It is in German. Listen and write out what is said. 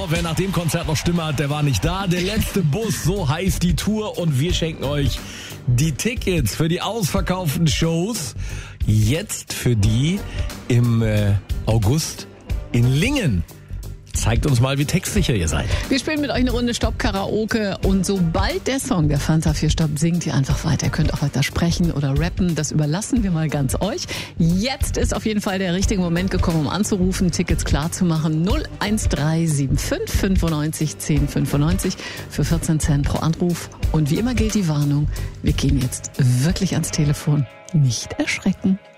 nur, wer nach dem Konzert noch Stimme hat, der war nicht da. Der letzte Bus, so heißt die Tour. Und wir schenken euch die Tickets für die ausverkauften Shows. Jetzt für die im August in Lingen. Zeigt uns mal, wie textsicher ihr seid. Wir spielen mit euch eine Runde Stopp-Karaoke und sobald der Song, der Fanta 4 stoppt, singt ihr einfach weiter. Ihr könnt auch weiter sprechen oder rappen, das überlassen wir mal ganz euch. Jetzt ist auf jeden Fall der richtige Moment gekommen, um anzurufen, Tickets klar zu machen. 01375 95 10 95 für 14 Cent pro Anruf. Und wie immer gilt die Warnung, wir gehen jetzt wirklich ans Telefon. Nicht erschrecken.